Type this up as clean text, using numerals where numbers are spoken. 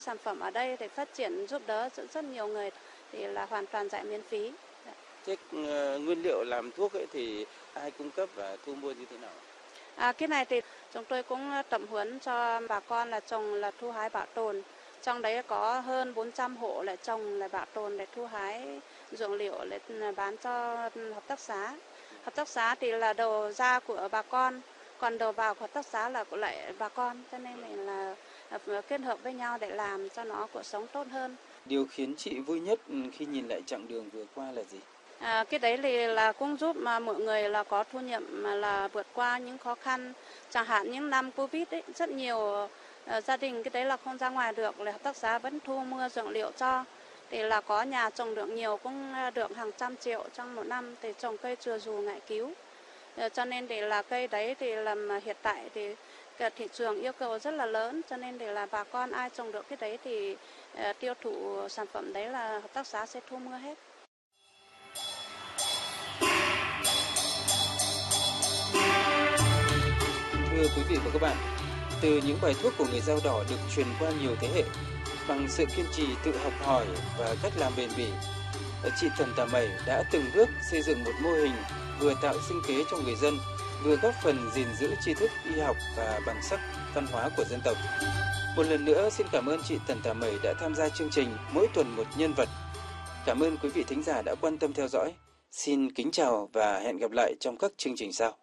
Sản phẩm ở đây để phát triển giúp đỡ rất nhiều người thì là hoàn toàn dạy miễn phí. Thế nguyên liệu làm thuốc ấy thì ai cung cấp và thu mua như thế nào? Cái này thì chúng tôi cũng tập huấn cho bà con là trồng là thu hái bảo tồn. Trong đấy có hơn 400 hộ là trồng là bảo tồn để thu hái dược liệu để bán cho hợp tác xá. Hợp tác xá thì là đầu ra của bà con, còn đầu vào của hợp tác xá là của lại bà con, cho nên là kết hợp với nhau để làm cho nó cuộc sống tốt hơn. Điều khiến chị vui nhất khi nhìn lại chặng đường vừa qua là gì? Cái đấy thì là cũng giúp mà mọi người là có thu nhập mà là vượt qua những khó khăn, chẳng hạn những năm Covid ấy, rất nhiều gia đình cái đấy là không ra ngoài được, là hợp tác xã vẫn thu mua dược liệu cho, thì là có nhà trồng được nhiều cũng được hàng trăm triệu trong một năm, thì trồng cây chừa dù ngải cứu, cho nên để là cây đấy thì làm hiện tại thì thị trường yêu cầu rất là lớn, cho nên để là bà con ai trồng được cái đấy thì tiêu thụ sản phẩm đấy là hợp tác xã sẽ thu mua hết. Thưa quý vị và các bạn, từ những bài thuốc của người Dao Đỏ được truyền qua nhiều thế hệ, bằng sự kiên trì tự học hỏi và cách làm bền bỉ, chị Trần Tà Mẩy đã từng bước xây dựng một mô hình vừa tạo sinh kế cho người dân, vừa góp phần gìn giữ tri thức y học và bản sắc văn hóa của dân tộc. Một lần nữa xin cảm ơn chị Trần Tà Mẩy đã tham gia chương trình Mỗi tuần một nhân vật. Cảm ơn quý vị thính giả đã quan tâm theo dõi. Xin kính chào và hẹn gặp lại trong các chương trình sau.